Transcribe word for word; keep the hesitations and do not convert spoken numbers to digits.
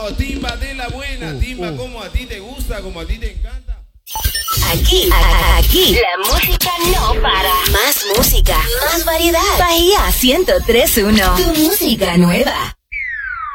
Eso, timba de la buena, uh, timba uh. como a ti te gusta, como a ti te encanta. Aquí, aquí, la música no para. Más música, más variedad. Bahía ciento tres punto uno, tu música nueva.